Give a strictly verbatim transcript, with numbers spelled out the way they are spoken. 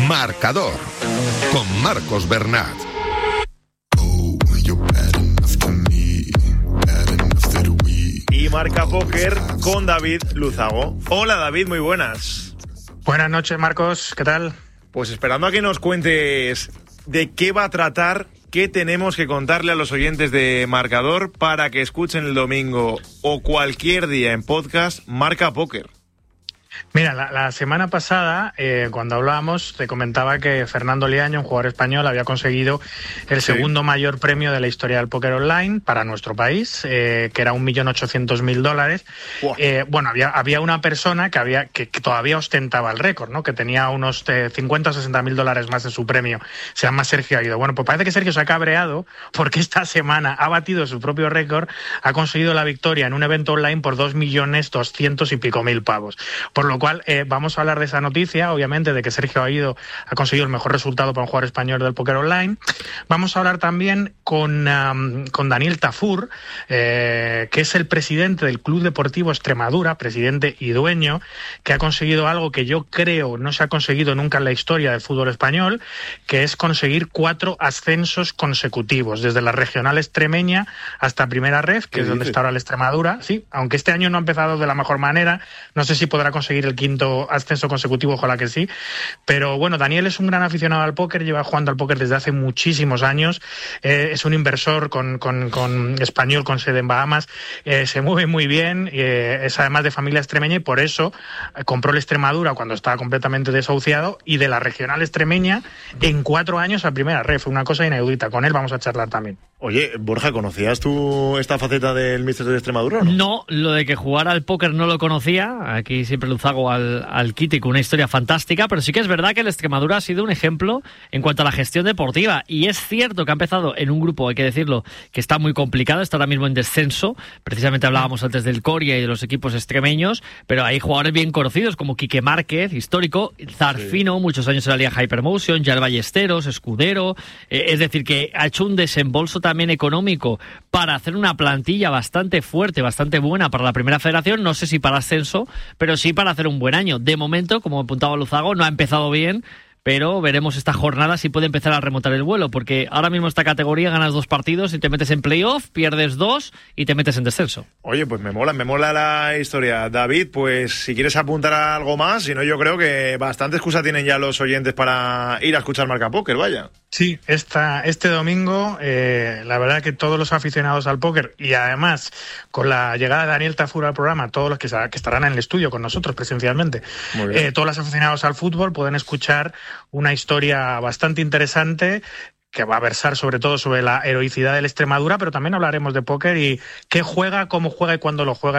Marcador con Marcos Bernat. Y Marca Póker con David Luzago. Hola David, muy buenas. Buenas noches, Marcos, ¿qué tal? Pues esperando a que nos cuentes de qué va a tratar, qué tenemos que contarle a los oyentes de Marcador para que escuchen el domingo o cualquier día en podcast Marca Póker. Mira, la, la semana pasada, eh, cuando hablábamos, te comentaba que Fernando Liaño, un jugador español, había conseguido el sí. segundo mayor premio de la historia del póker online para nuestro país, eh, que era un millón ochocientos mil dólares. Eh, bueno, había, había una persona que, había, que, que todavía ostentaba el récord, ¿no? Que tenía unos eh, cincuenta o sesenta mil dólares más en su premio. Se llama Sergio Aguido. Bueno, pues parece que Sergio se ha cabreado porque esta semana ha batido su propio récord, ha conseguido la victoria en un evento online por dos millones doscientos y pico mil pavos. Por lo cual eh, vamos a hablar de esa noticia, obviamente, de que Sergio Aguido ha conseguido el mejor resultado para un jugador español del póker online. Vamos a hablar también con, um, con Daniel Tafur, eh, que es el presidente del Club Deportivo Extremadura, presidente y dueño, que ha conseguido algo que yo creo no se ha conseguido nunca en la historia del fútbol español, que es conseguir cuatro ascensos consecutivos, desde la regional extremeña hasta Primera Ref, que es donde está ahora el Extremadura. Sí, aunque este año no ha empezado de la mejor manera, no sé si podrá conseguir el quinto ascenso consecutivo, ojalá que sí. Pero bueno, Daniel es un gran aficionado al póker, lleva jugando al póker desde hace muchísimos años, eh, es un inversor con, con, con español con sede en Bahamas, eh, se mueve muy bien, eh, es además de familia extremeña y por eso eh, compró el Extremadura cuando estaba completamente desahuciado y de la regional extremeña en cuatro años a Primera Ref, fue una cosa inaudita. Con él vamos a charlar también. Oye, Borja, ¿conocías tú esta faceta del míster de Extremadura o no? No, lo de que jugara al póker no lo conocía. Aquí siempre Luzago al, al quite con una historia fantástica, pero sí que es verdad que el Extremadura ha sido un ejemplo en cuanto a la gestión deportiva. Y es cierto que ha empezado en un grupo, hay que decirlo, que está muy complicado, está ahora mismo en descenso. Precisamente hablábamos antes del Coria y de los equipos extremeños, pero hay jugadores bien conocidos como Quique Márquez, histórico, Zarfino, sí. muchos años en la Liga Hypermotion, Yal Ballesteros, Escudero. Eh, es decir, que ha hecho un desembolso también económico para hacer una plantilla bastante fuerte, bastante buena para la Primera Federación, no sé si para ascenso, pero sí para hacer un buen año. De momento, como apuntaba Luzago, no ha empezado bien, pero veremos esta jornada si puede empezar a remontar el vuelo, porque ahora mismo esta categoría ganas dos partidos y te metes en playoff, pierdes dos y te metes en descenso. Oye, pues me mola, me mola la historia. David, pues si quieres apuntar a algo más, si no yo creo que bastante excusa tienen ya los oyentes para ir a escuchar Marca Póker, vaya. Sí, esta, este domingo, eh, la verdad que todos los aficionados al póker y además con la llegada de Daniel Tafur al programa, todos los que, que estarán en el estudio con nosotros presencialmente, eh, todos los aficionados al fútbol pueden escuchar una historia bastante interesante que va a versar sobre todo sobre la heroicidad del Extremadura, pero también hablaremos de póker y qué juega, cómo juega y cuándo lo juega